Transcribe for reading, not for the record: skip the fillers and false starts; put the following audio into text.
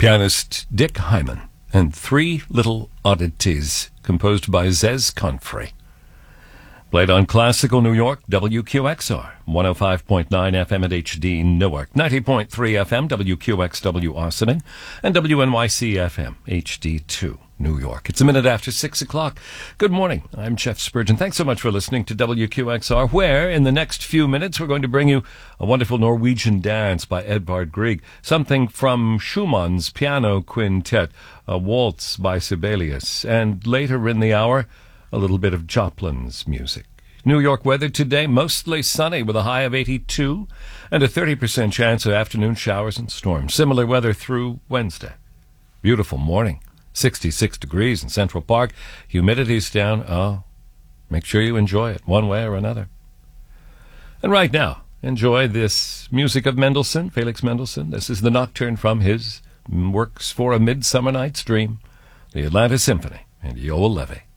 Pianist Dick Hyman and Three Little Oddities, composed by Zez Confrey. Played on Classical New York, WQXR, 105.9 FM at HD Newark, 90.3 FM, WQXW Austining, and WNYC FM, HD2 New York. It's a minute after 6 o'clock. Good morning. I'm Jeff Spurgeon. Thanks so much for listening to WQXR, where in the next few minutes we're going to bring you a wonderful Norwegian dance by Edvard Grieg, something from Schumann's Piano Quintet, a waltz by Sibelius, and later in the hour, a little bit of Joplin's music. New York weather today, mostly sunny with a high of 82 and a 30% chance of afternoon showers and storms. Similar weather through Wednesday. Beautiful morning, 66 degrees in Central Park. Humidity's down. Oh, make sure you enjoy it one way or another. And right now, enjoy this music of Mendelssohn, Felix Mendelssohn. This is the nocturne from his Works for a Midsummer Night's Dream, the Atlanta Symphony, and Yoel Levy.